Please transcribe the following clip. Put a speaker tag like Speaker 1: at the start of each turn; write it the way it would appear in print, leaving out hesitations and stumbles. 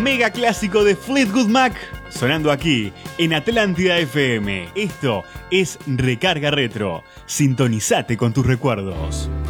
Speaker 1: mega clásico de Fleetwood Mac, sonando aquí en Atlántida FM. Esto es Recarga Retro. Sintonizate con tus recuerdos.